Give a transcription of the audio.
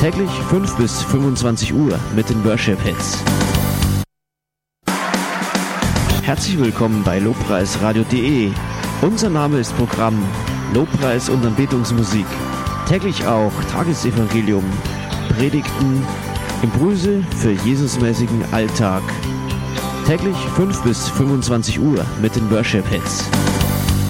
Täglich 5 bis 25 Uhr mit den Worship Hits. Herzlich willkommen bei lobpreisradio.de. Unser Name ist Programm Lobpreis und Anbetungsmusik. Täglich auch Tagesevangelium, Predigten, Impulse für Jesusmäßigen Alltag. Täglich 5 bis 25 Uhr mit den Worship Hits.